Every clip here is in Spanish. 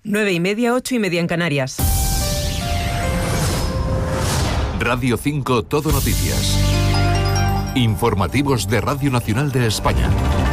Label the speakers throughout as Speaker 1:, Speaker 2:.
Speaker 1: 9:30, 8:30 en Canarias.
Speaker 2: Radio 5 Todo Noticias. Informativos de Radio Nacional de España.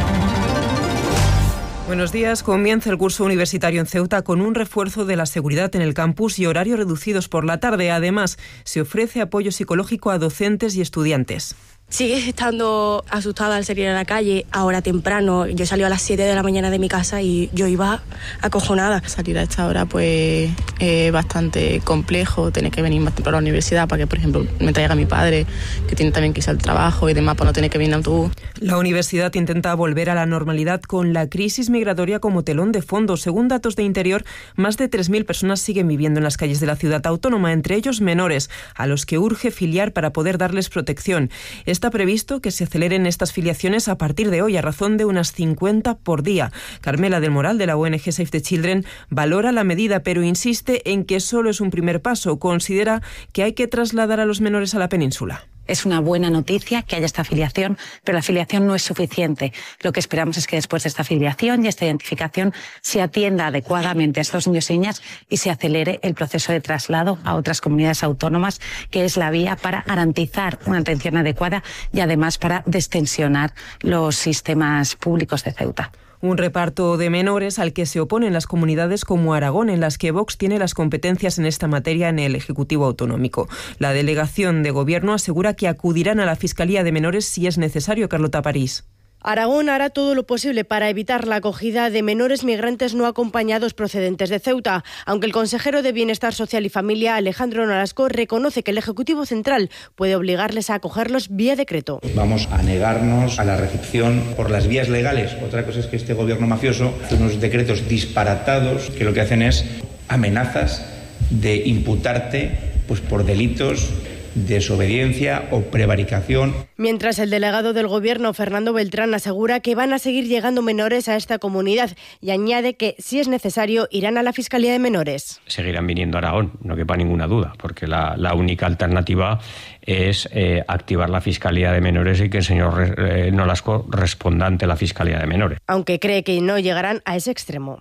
Speaker 1: Buenos días. Comienza el curso universitario en Ceuta con un refuerzo de la seguridad en el campus y horarios reducidos por la tarde. Además, se ofrece apoyo psicológico a docentes y estudiantes.
Speaker 3: Sigues estando asustada al salir a la calle, ahora temprano. Yo salí a las 7 de la mañana de mi casa y yo iba acojonada.
Speaker 4: Salir a esta hora pues es bastante complejo, tener que venir más temprano a la universidad para que, por ejemplo, me traiga mi padre, que tiene también que irse al trabajo y demás, para no tener que venir en autobús.
Speaker 1: La universidad intenta volver a la normalidad con la crisis migratoria como telón de fondo. Según datos de Interior, más de 3.000 personas siguen viviendo en las calles de la ciudad autónoma, entre ellos menores, a los que urge filiar para poder darles protección. Está previsto que se aceleren estas filiaciones a partir de hoy, a razón de unas 50 por día. Carmela del Moral, de la ONG Save the Children, valora la medida, pero insiste en que solo es un primer paso. Considera que hay que trasladar a los menores a la península.
Speaker 5: Es una buena noticia que haya esta afiliación, pero la afiliación no es suficiente. Lo que esperamos es que después de esta afiliación y esta identificación se atienda adecuadamente a estos niños y niñas y se acelere el proceso de traslado a otras comunidades autónomas, que es la vía para garantizar una atención adecuada y además para destensionar los sistemas públicos de Ceuta.
Speaker 1: Un reparto de menores al que se oponen las comunidades como Aragón, en las que Vox tiene las competencias en esta materia en el Ejecutivo Autonómico. La delegación de Gobierno asegura que acudirán a la Fiscalía de Menores si es necesario. Carlota París.
Speaker 6: Aragón hará todo lo posible para evitar la acogida de menores migrantes no acompañados procedentes de Ceuta, aunque el consejero de Bienestar Social y Familia, Alejandro Nolasco, reconoce que el Ejecutivo Central puede obligarles a acogerlos vía decreto.
Speaker 7: Vamos a negarnos a la recepción por las vías legales. Otra cosa es que este gobierno mafioso hace unos decretos disparatados que lo que hacen es amenazas de imputarte pues por delitos, desobediencia o prevaricación.
Speaker 6: Mientras el delegado del Gobierno, Fernando Beltrán, asegura que van a seguir llegando menores a esta comunidad y añade que, si es necesario, irán a la Fiscalía de Menores.
Speaker 8: Seguirán viniendo a Aragón, no quepa ninguna duda, porque la única alternativa es activar la Fiscalía de Menores y que el señor Nolasco responda ante la Fiscalía de Menores.
Speaker 6: Aunque cree que no llegarán a ese extremo.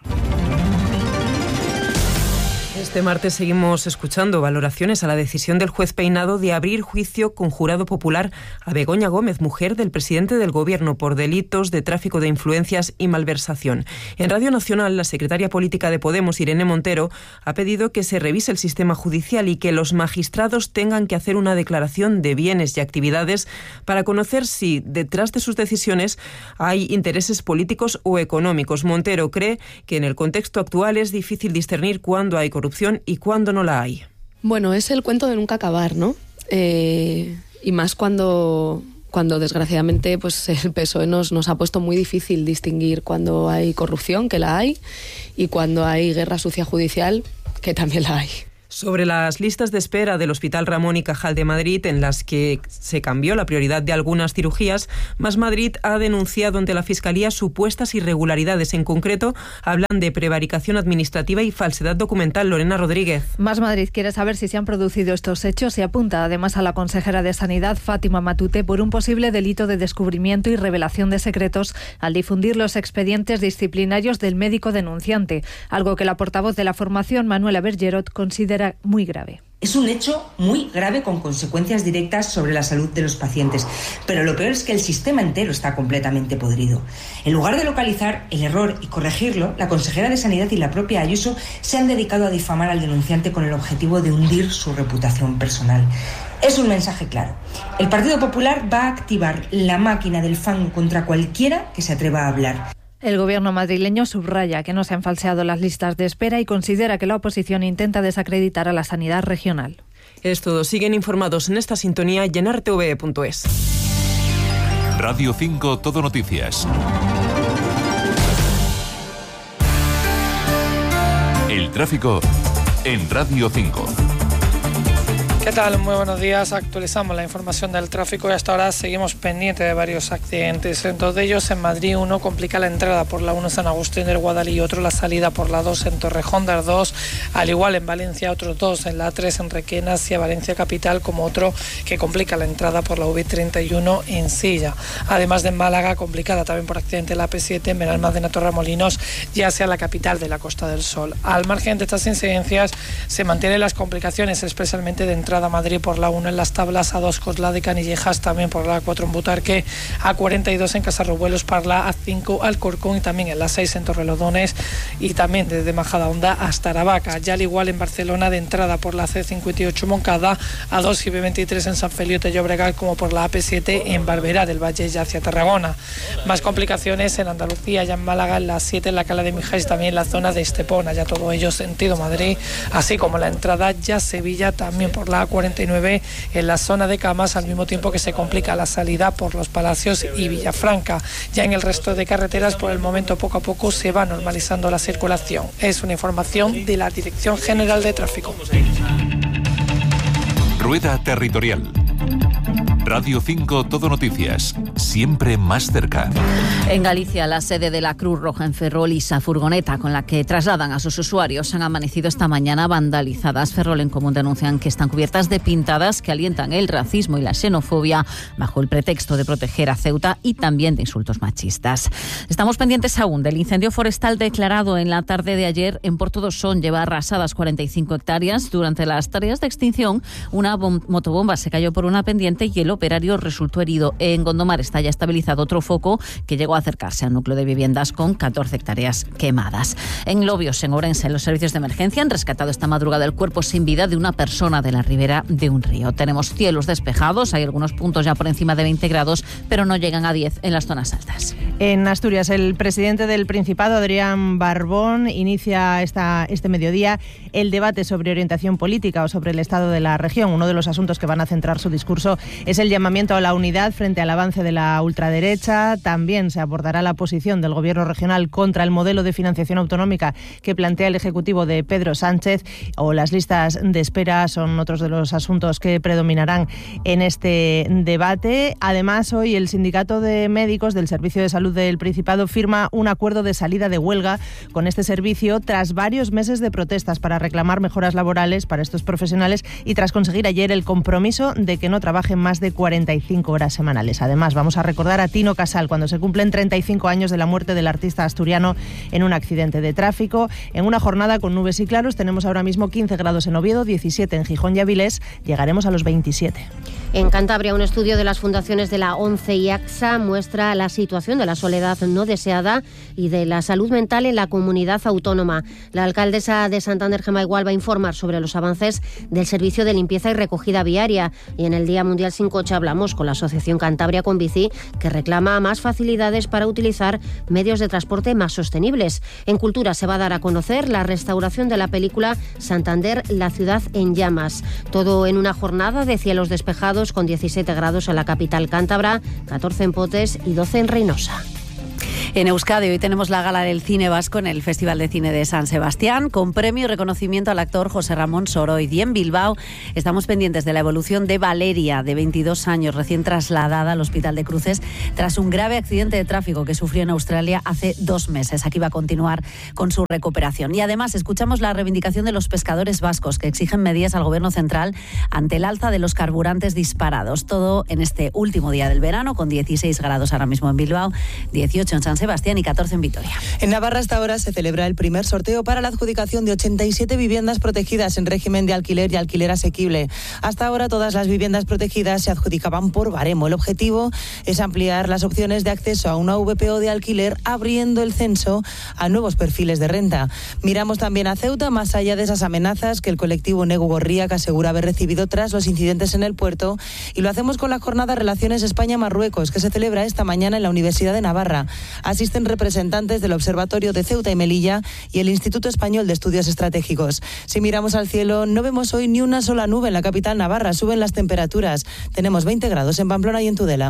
Speaker 1: Este martes seguimos escuchando valoraciones a la decisión del juez Peinado de abrir juicio con jurado popular a Begoña Gómez, mujer del presidente del Gobierno, por delitos de tráfico de influencias y malversación. En Radio Nacional, la secretaria política de Podemos, Irene Montero, ha pedido que se revise el sistema judicial y que los magistrados tengan que hacer una declaración de bienes y actividades para conocer si detrás de sus decisiones hay intereses políticos o económicos. Montero cree que en el contexto actual es difícil discernir cuándo hay corrupción y cuándo no la hay.
Speaker 9: Bueno, es el cuento de nunca acabar, ¿no? Y más cuando desgraciadamente pues el PSOE nos ha puesto muy difícil distinguir cuando hay corrupción, que la hay, y cuando hay guerra sucia judicial, que también la hay.
Speaker 1: Sobre las listas de espera del Hospital Ramón y Cajal de Madrid, en las que se cambió la prioridad de algunas cirugías, Más Madrid ha denunciado ante la Fiscalía supuestas irregularidades. En concreto, hablan de prevaricación administrativa y falsedad documental. Lorena Rodríguez.
Speaker 10: Más Madrid quiere saber si se han producido estos hechos y apunta además a la consejera de Sanidad, Fátima Matute, por un posible delito de descubrimiento y revelación de secretos al difundir los expedientes disciplinarios del médico denunciante, algo que la portavoz de la formación, Manuela Bergerot, considera muy grave.
Speaker 11: Es un hecho muy grave con consecuencias directas sobre la salud de los pacientes, pero lo peor es que el sistema entero está completamente podrido. En lugar de localizar el error y corregirlo, la consejera de Sanidad y la propia Ayuso se han dedicado a difamar al denunciante con el objetivo de hundir su reputación personal. Es un mensaje claro. El Partido Popular va a activar la máquina del fango contra cualquiera que se atreva a hablar.
Speaker 10: El gobierno madrileño subraya que no se han falseado las listas de espera y considera que la oposición intenta desacreditar a la sanidad regional.
Speaker 1: Es todo. Siguen informados en esta sintonía y en rtve.es.
Speaker 2: Radio 5 Todo Noticias. El tráfico en Radio 5.
Speaker 12: ¿Qué tal? Muy buenos días. Actualizamos la información del tráfico y hasta ahora seguimos pendientes de varios accidentes. Dos de ellos en Madrid, uno complica la entrada por la 1 San Agustín del Guadalí y otro la salida por la 2 en Torrejón de Ardoz. Al igual en Valencia otros dos, en la 3 en Requena hacia Valencia Capital, como otro que complica la entrada por la V31 en Silla. Además de en Málaga, complicada también por accidente la AP7 en Benalmádena Torremolinos y hacia la capital de la Costa del Sol. Al margen de estas incidencias se mantienen las complicaciones, especialmente de entrada a Madrid por la 1 en Las Tablas, A2 Coslada de Canillejas, también por la 4 en Butarque, A42 en Casarrubuelos, por la A5 Alcorcón y también en la 6 en Torrelodones y también desde Majadahonda hasta Aravaca. Ya al igual en Barcelona, de entrada por la C58 Moncada, A2 y B23 en San Feliu de Llobregat, como por la AP7 en Barberá del Valle y hacia Tarragona. Más complicaciones en Andalucía, ya en Málaga, en la 7 en la Cala de Mijares, también en la zona de Estepona, ya todo ello sentido Madrid, así como la entrada ya Sevilla, también por la A49 en la zona de Camas, al mismo tiempo que se complica la salida por Los Palacios y Villafranca. Ya en el resto de carreteras, por el momento, poco a poco se va normalizando la circulación. Es una información de la Dirección General de Tráfico.
Speaker 2: Rueda Territorial. Radio 5 Todo Noticias, siempre más cerca.
Speaker 13: En Galicia, la sede de la Cruz Roja en Ferrol y esa furgoneta con la que trasladan a sus usuarios han amanecido esta mañana vandalizadas. Ferrol en Común denuncian que están cubiertas de pintadas que alientan el racismo y la xenofobia bajo el pretexto de proteger a Ceuta y también de insultos machistas. Estamos pendientes aún del incendio forestal declarado en la tarde de ayer en Porto do Son. Lleva arrasadas 45 hectáreas. Durante las tareas de extinción, una motobomba se cayó por una pendiente y el operario resultó herido. En Gondomar está ya estabilizado otro foco que llegó a acercarse al núcleo de viviendas con 14 hectáreas quemadas. En Lobios, en Ourense, los servicios de emergencia han rescatado esta madrugada el cuerpo sin vida de una persona de la ribera de un río. Tenemos cielos despejados, hay algunos puntos ya por encima de 20 grados, pero no llegan a 10 en las zonas altas.
Speaker 14: En Asturias, el presidente del Principado, Adrián Barbón, inicia este mediodía el debate sobre orientación política o sobre el estado de la región. Uno de los asuntos que van a centrar su discurso es el llamamiento a la unidad frente al avance de la ultraderecha. También se abordará la posición del Gobierno regional contra el modelo de financiación autonómica que plantea el Ejecutivo de Pedro Sánchez, o las listas de espera son otros de los asuntos que predominarán en este debate. Además, hoy el Sindicato de Médicos del Servicio de Salud del Principado firma un acuerdo de salida de huelga con este servicio tras varios meses de protestas para reclamar mejoras laborales para estos profesionales y tras conseguir ayer el compromiso de que no trabajen más de 45 horas semanales. Además, vamos a recordar a Tino Casal cuando se cumplen 35 años de la muerte del artista asturiano en un accidente de tráfico. En una jornada con nubes y claros, tenemos ahora mismo 15 grados en Oviedo, 17 en Gijón y Avilés, llegaremos a los 27.
Speaker 15: En Cantabria, un estudio de las fundaciones de la ONCE y AXA muestra la situación de la soledad no deseada y de la salud mental en la comunidad autónoma. La alcaldesa de Santander, Gemma Igual, va a informar sobre los avances del servicio de limpieza y recogida viaria. Y en el Día Mundial Sin Coche hablamos con la Asociación Cantabria con Bici, que reclama más facilidades para utilizar medios de transporte más sostenibles. En Cultura se va a dar a conocer la restauración de la película Santander, la ciudad en llamas. Todo en una jornada de cielos despejados con 17 grados en la capital cántabra, 14 en Potes y 12 en Reynosa.
Speaker 13: En Euskadi hoy tenemos la gala del cine vasco en el Festival de Cine de San Sebastián, con premio y reconocimiento al actor José Ramón Soroid. Y en Bilbao estamos pendientes de la evolución de Valeria, de 22 años, recién trasladada al Hospital de Cruces tras un grave accidente de tráfico que sufrió en Australia hace 2 meses. Aquí va a continuar con su recuperación. Y además escuchamos la reivindicación de los pescadores vascos, que exigen medidas al Gobierno central ante el alza de los carburantes disparados. Todo en este último día del verano, con 16 grados ahora mismo en Bilbao, 18 en San Sebastián y 14 en Vitoria.
Speaker 16: En Navarra hasta ahora se celebra el primer sorteo para la adjudicación de 87 viviendas protegidas en régimen de alquiler y alquiler asequible. Hasta ahora todas las viviendas protegidas se adjudicaban por baremo. El objetivo es ampliar las opciones de acceso a una VPO de alquiler, abriendo el censo a nuevos perfiles de renta. Miramos también a Ceuta, más allá de esas amenazas que el colectivo Negu Gorriak asegura haber recibido tras los incidentes en el puerto, y lo hacemos con la jornada Relaciones España-Marruecos, que se celebra esta mañana en la Universidad de Navarra. Asisten representantes del Observatorio de Ceuta y Melilla y el Instituto Español de Estudios Estratégicos. Si miramos al cielo, no vemos hoy ni una sola nube en la capital navarra. Suben las temperaturas. Tenemos 20 grados en Pamplona y en Tudela.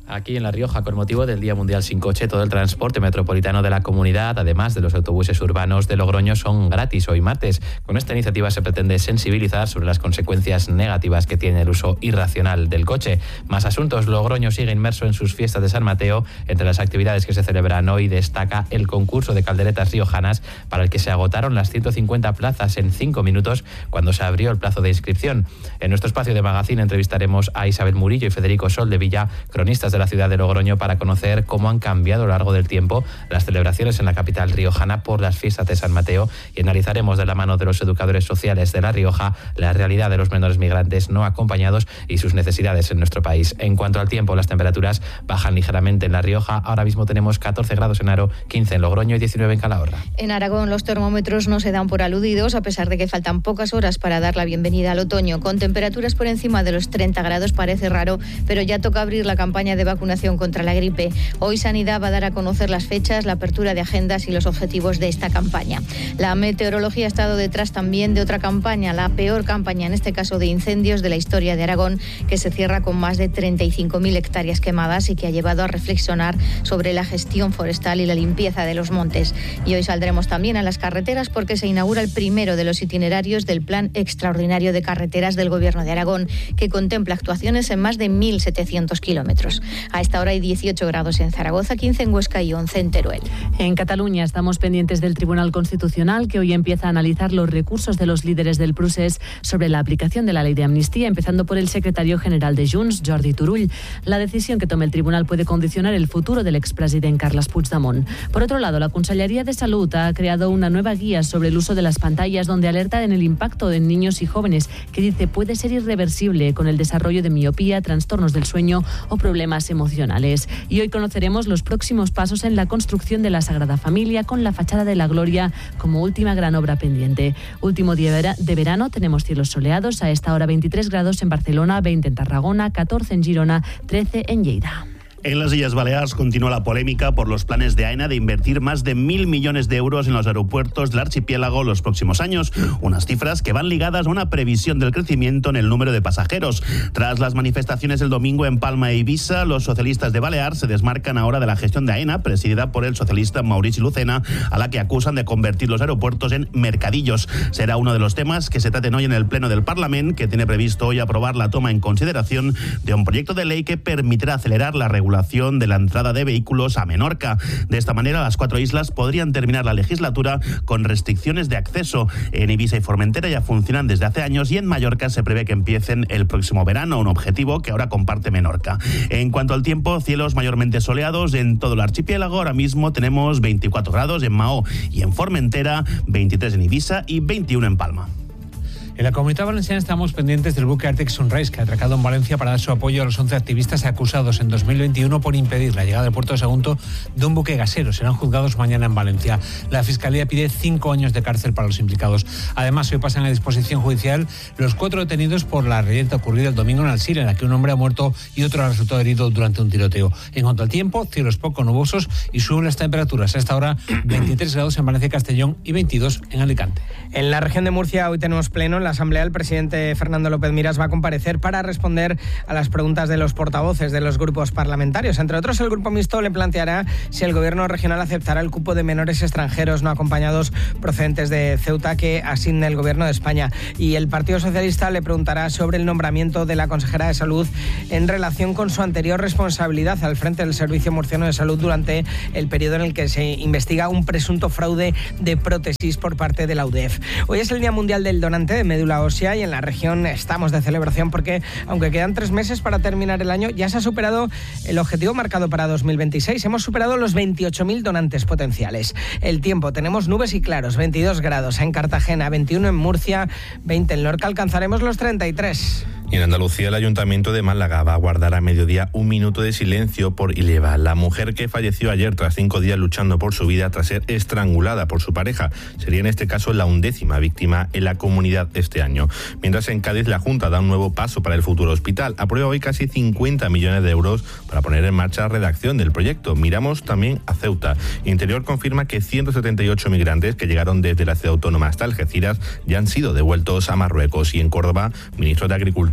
Speaker 17: Aquí en La Rioja, con motivo del Día Mundial Sin Coche, todo el transporte metropolitano de la comunidad, además de los autobuses urbanos de Logroño, son gratis hoy martes. Con esta iniciativa se pretende sensibilizar sobre las consecuencias negativas que tiene el uso irracional del coche. Más asuntos, Logroño sigue inmerso en sus fiestas de San Mateo. Entre las actividades que se celebran hoy destaca el concurso de calderetas riojanas, para el que se agotaron las 150 plazas en 5 minutos cuando se abrió el plazo de inscripción. En nuestro espacio de Magazine entrevistaremos a Isabel Murillo y Federico Soldevilla, cronistas de la ciudad de Logroño, para conocer cómo han cambiado a lo largo del tiempo las celebraciones en la capital riojana por las fiestas de San Mateo, y analizaremos de la mano de los educadores sociales de La Rioja la realidad de los menores migrantes no acompañados y sus necesidades en nuestro país. En cuanto al tiempo, las temperaturas bajan ligeramente en La Rioja. Ahora mismo tenemos 14 grados en Haro, 15 en Logroño y 19 en Calahorra.
Speaker 18: En Aragón los termómetros no se dan por aludidos, a pesar de que faltan pocas horas para dar la bienvenida al otoño. Con temperaturas por encima de los 30 grados parece raro, pero ya toca abrir la campaña de vacunación contra la gripe. Hoy Sanidad va a dar a conocer las fechas, la apertura de agendas y los objetivos de esta campaña. La meteorología ha estado detrás también de otra campaña, la peor campaña, en este caso de incendios de la historia de Aragón, que se cierra con más de 35.000 hectáreas quemadas y que ha llevado a reflexionar sobre la gestión forestal y la limpieza de los montes. Y hoy saldremos también a las carreteras porque se inaugura el primero de los itinerarios del Plan Extraordinario de Carreteras del Gobierno de Aragón, que contempla actuaciones en más de 1.700 kilómetros. A esta hora hay 18 grados en Zaragoza, 15 en Huesca y 11 en Teruel.
Speaker 19: En Cataluña estamos pendientes del Tribunal Constitucional, que hoy empieza a analizar los recursos de los líderes del Procés sobre la aplicación de la ley de amnistía, empezando por el secretario general de Junts, Jordi Turull. La decisión que tome el tribunal puede condicionar el futuro del expresidente Carles Puigdemont. Por otro lado, la Consellería de Salud ha creado una nueva guía sobre el uso de las pantallas, donde alerta en el impacto en niños y jóvenes, que dice puede ser irreversible con el desarrollo de miopía, trastornos del sueño o problemas emocionales. Y hoy conoceremos los próximos pasos en la construcción de la Sagrada Familia, con la fachada de la Gloria como última gran obra pendiente. Último día de verano, tenemos cielos soleados, a esta hora 23 grados en Barcelona, 20 en Tarragona, 14 en Girona, 13 en Lleida.
Speaker 20: En las Illes Balears continúa la polémica por los planes de AENA de invertir más de 1.000 millones de euros en los aeropuertos del archipiélago los próximos años, unas cifras que van ligadas a una previsión del crecimiento en el número de pasajeros. Tras las manifestaciones el domingo en Palma e Ibiza, los socialistas de Balears se desmarcan ahora de la gestión de AENA, presidida por el socialista Maurici Lucena, a la que acusan de convertir los aeropuertos en mercadillos. Será uno de los temas que se traten hoy en el Pleno del Parlament, que tiene previsto hoy aprobar la toma en consideración de un proyecto de ley que permitirá acelerar la regulación de la entrada de vehículos a Menorca. De esta manera, las 4 islas podrían terminar la legislatura con restricciones de acceso. En Ibiza y Formentera ya funcionan desde hace años, y en Mallorca se prevé que empiecen el próximo verano, un objetivo que ahora comparte Menorca. En cuanto al tiempo, cielos mayormente soleados en todo el archipiélago. Ahora mismo tenemos 24 grados en Mahó y en Formentera, 23 en Ibiza y 21 en Palma.
Speaker 21: En la Comunidad Valenciana estamos pendientes del buque Arctic Sunrise, que ha atracado en Valencia para dar su apoyo a los 11 activistas acusados en 2021 por impedir la llegada al puerto de Sagunto de un buque gasero. Serán juzgados mañana en Valencia. La Fiscalía pide 5 años de cárcel para los implicados. Además, hoy pasan a disposición judicial los 4 detenidos por la reyerta ocurrida el domingo en Alzira, en la que un hombre ha muerto y otro ha resultado herido durante un tiroteo. En cuanto al tiempo, cielos poco nubosos y suben las temperaturas. A esta hora, 23 grados en Valencia y Castellón y 22 en Alicante.
Speaker 22: En la región de Murcia hoy tenemos pleno. En la Asamblea, el presidente Fernando López Miras va a comparecer para responder a las preguntas de los portavoces de los grupos parlamentarios. Entre otros, el Grupo Mixto le planteará si el Gobierno regional aceptará el cupo de menores extranjeros no acompañados procedentes de Ceuta que asigne el Gobierno de España. Y el Partido Socialista le preguntará sobre el nombramiento de la consejera de Salud en relación con su anterior responsabilidad al frente del Servicio Murciano de Salud durante el periodo en el que se investiga un presunto fraude de prótesis por parte de la UDEF. Hoy es el Día Mundial del Donante de Médula Ósea y en la región estamos de celebración porque, aunque quedan 3 meses para terminar el año, ya se ha superado el objetivo marcado para 2026. Hemos superado los 28.000 donantes potenciales. El tiempo, tenemos nubes y claros, 22 grados en Cartagena, 21 en Murcia, 20 en Lorca, alcanzaremos los 33.
Speaker 23: Y en Andalucía, el Ayuntamiento de Málaga va a guardar a mediodía un minuto de silencio por Ileva, la mujer que falleció ayer tras 5 días luchando por su vida tras ser estrangulada por su pareja. Sería en este caso la 11ª víctima en la comunidad este año. Mientras en Cádiz, la Junta da un nuevo paso para el futuro hospital. Aprueba hoy casi 50 millones de euros para poner en marcha la redacción del proyecto. Miramos también a Ceuta. Interior confirma que 178 migrantes que llegaron desde la ciudad autónoma hasta Algeciras ya han sido devueltos a Marruecos. Y en Córdoba, ministro de Agricultura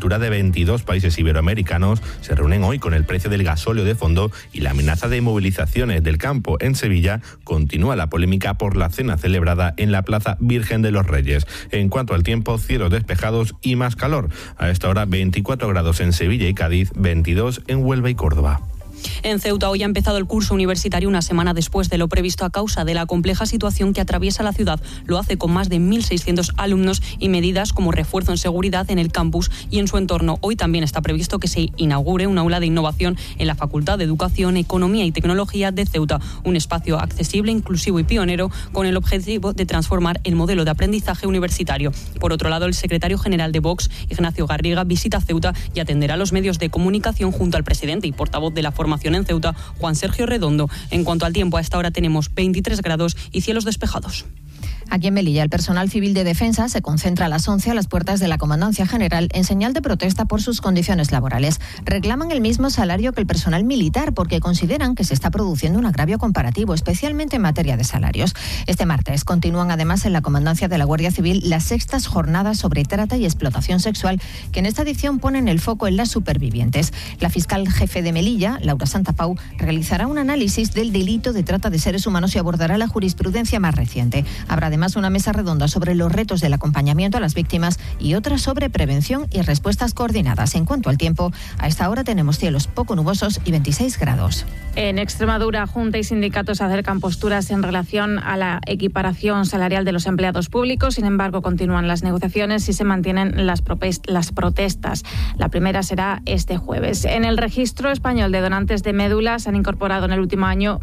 Speaker 23: Agricultura de 22 países iberoamericanos se reúnen hoy con el precio del gasóleo de fondo y la amenaza de movilizaciones del campo. En Sevilla continúa la polémica por la cena celebrada en la Plaza Virgen de los Reyes. En cuanto al tiempo, cielos despejados y más calor. A esta hora 24 grados en Sevilla y Cádiz, 22 en Huelva y Córdoba.
Speaker 3: En Ceuta hoy ha empezado el curso universitario una semana después de lo previsto a causa de la compleja situación que atraviesa la ciudad. Lo hace con más de 1.600 alumnos y medidas como refuerzo en seguridad en el campus y en su entorno. Hoy también está previsto que se inaugure un aula de innovación en la Facultad de Educación, Economía y Tecnología de Ceuta, un espacio accesible, inclusivo y pionero con el objetivo de transformar el modelo de aprendizaje universitario. Por otro lado, el secretario general de Vox, Ignacio Garriga, visita Ceuta y atenderá a los medios de comunicación junto al presidente y portavoz de la formación en Ceuta, Juan Sergio Redondo. En cuanto al tiempo, a esta hora tenemos 23 grados y cielos despejados.
Speaker 4: Aquí en Melilla, el personal civil de defensa se concentra a las 11 a las puertas de la Comandancia General en señal de protesta por sus condiciones laborales. Reclaman el mismo salario que el personal militar porque consideran que se está produciendo un agravio comparativo, especialmente en materia de salarios. Este martes continúan además en la Comandancia de la Guardia Civil las sextas jornadas sobre trata y explotación sexual que en esta edición ponen el foco en las supervivientes. La fiscal jefe de Melilla, Laura Santapau, realizará un análisis del delito de trata de seres humanos y abordará la jurisprudencia más reciente. Habrá además una mesa redonda sobre los retos del acompañamiento a las víctimas y otra sobre prevención y respuestas coordinadas. En cuanto al tiempo, a esta hora tenemos cielos poco nubosos y 26 grados.
Speaker 5: En Extremadura, Junta y sindicatos acercan posturas en relación a la equiparación salarial de los empleados públicos. Sin embargo, continúan las negociaciones y se mantienen las protestas. La primera será este jueves. En el registro español de donantes de médula se han incorporado en el último año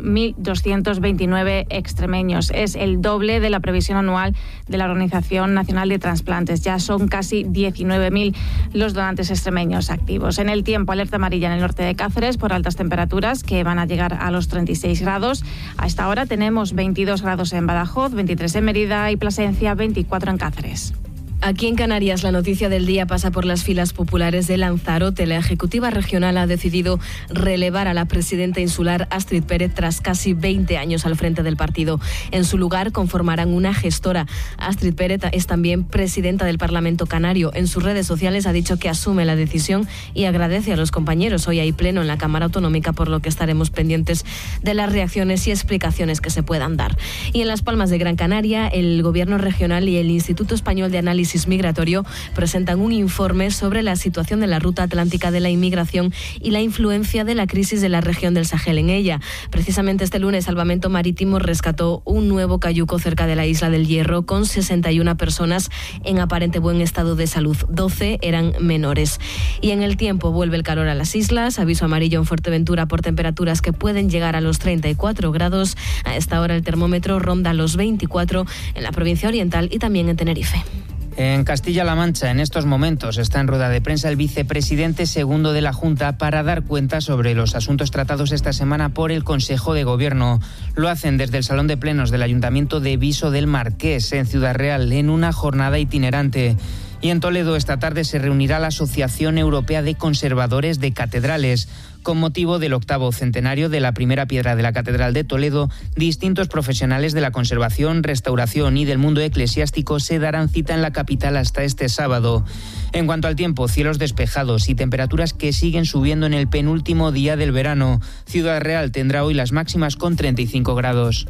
Speaker 5: 1.229 extremeños. Es el doble de la previsión anual de la Organización Nacional de Trasplantes. Ya son casi 19.000 los donantes extremeños activos. En el tiempo, alerta amarilla en el norte de Cáceres por altas temperaturas que van a llegar a los 36 grados. A esta hora tenemos 22 grados en Badajoz, 23 en Mérida y Plasencia, 24 en Cáceres.
Speaker 3: Aquí en Canarias la noticia del día pasa por las filas populares de Lanzarote. La Ejecutiva Regional ha decidido relevar a la presidenta insular Astrid Pérez tras casi 20 años al frente del partido. En su lugar conformarán una gestora. Astrid Pérez es también presidenta del Parlamento Canario. En sus redes sociales ha dicho que asume la decisión y agradece a los compañeros. Hoy hay pleno en la Cámara Autonómica, por lo que estaremos pendientes de las reacciones y explicaciones que se puedan dar. Y en Las Palmas de Gran Canaria, el Gobierno regional y el Instituto Español de Análisis Migratorio presentan un informe sobre la situación de la ruta atlántica de la inmigración y la influencia de la crisis de la región del Sahel en ella. Precisamente este lunes, Salvamento Marítimo rescató un nuevo cayuco cerca de la Isla del Hierro con 61 personas en aparente buen estado de salud. 12 eran menores. Y en el tiempo, vuelve el calor a las islas. Aviso amarillo en Fuerteventura por temperaturas que pueden llegar a los 34 grados. A esta hora el termómetro ronda los 24 en la provincia oriental y también en Tenerife.
Speaker 24: En Castilla-La Mancha, en estos momentos, está en rueda de prensa el vicepresidente segundo de la Junta para dar cuenta sobre los asuntos tratados esta semana por el Consejo de Gobierno. Lo hacen desde el Salón de Plenos del Ayuntamiento de Viso del Marqués, en Ciudad Real, en una jornada itinerante. Y en Toledo esta tarde se reunirá la Asociación Europea de Conservadores de Catedrales. Con motivo del 8º centenario de la primera piedra de la Catedral de Toledo, distintos profesionales de la conservación, restauración y del mundo eclesiástico se darán cita en la capital hasta este sábado. En cuanto al tiempo, cielos despejados y temperaturas que siguen subiendo en el penúltimo día del verano. Ciudad Real tendrá hoy las máximas con 35 grados.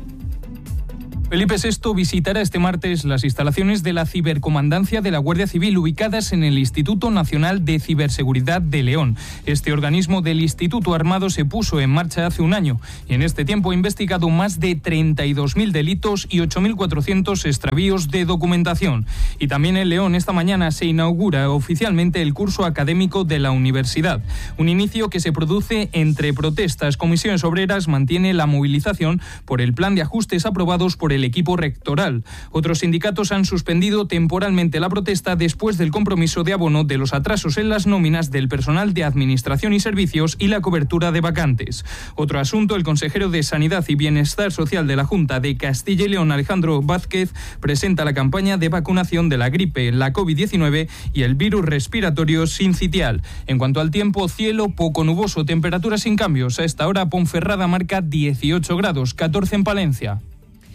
Speaker 25: Felipe VI visitará este martes las instalaciones de la Cibercomandancia de la Guardia Civil ubicadas en el Instituto Nacional de Ciberseguridad de León. Este organismo del Instituto Armado se puso en marcha hace un año y en este tiempo ha investigado más de 32.000 delitos y 8.400 extravíos de documentación. Y también en León esta mañana se inaugura oficialmente el curso académico de la universidad. Un inicio que se produce entre protestas. Comisiones Obreras mantiene la movilización por el plan de ajustes aprobados por el equipo rectoral. Otros sindicatos han suspendido temporalmente la protesta después del compromiso de abono de los atrasos en las nóminas del personal de Administración y Servicios y la cobertura de vacantes. Otro asunto, el consejero de Sanidad y Bienestar Social de la Junta de Castilla y León, Alejandro Vázquez, presenta la campaña de vacunación de la gripe, la COVID-19 y el virus respiratorio sincitial. En cuanto al tiempo, cielo poco nuboso, temperaturas sin cambios. A esta hora Ponferrada marca 18 grados, 14 en Palencia.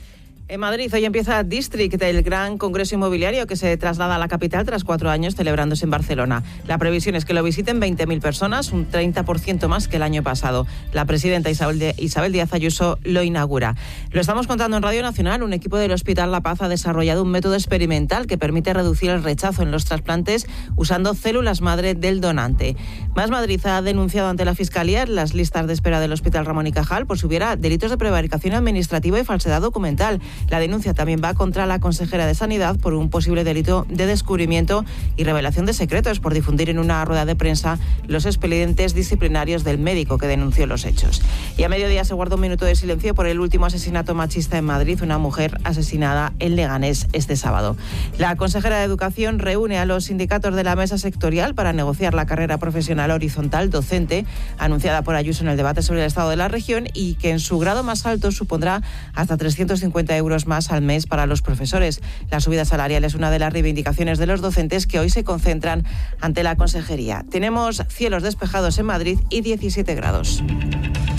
Speaker 6: En Madrid hoy empieza District, el gran congreso inmobiliario que se traslada a la capital tras 4 años celebrándose en Barcelona. La previsión es que lo visiten 20.000 personas, un 30% más que el año pasado. La presidenta Isabel Díaz Ayuso lo inaugura. Lo estamos contando en Radio Nacional. Un equipo del Hospital La Paz ha desarrollado un método experimental que permite reducir el rechazo en los trasplantes usando células madre del donante. Más Madrid ha denunciado ante la Fiscalía las listas de espera del Hospital Ramón y Cajal por si hubiera delitos de prevaricación administrativa y falsedad documental. La denuncia también va contra la consejera de Sanidad por un posible delito de descubrimiento y revelación de secretos por difundir en una rueda de prensa los expedientes disciplinarios del médico que denunció los hechos. Y a mediodía se guarda un minuto de silencio por el último asesinato machista en Madrid, una mujer asesinada en Leganés este sábado. La consejera de Educación reúne a los sindicatos de la mesa sectorial para negociar la carrera profesional horizontal docente, anunciada por Ayuso en el debate sobre el estado de la región, y que en su grado más alto supondrá hasta 350 euros más al mes para los profesores. La subida salarial es una de las reivindicaciones de los docentes que hoy se concentran ante la consejería. Tenemos cielos despejados en Madrid y 17 grados.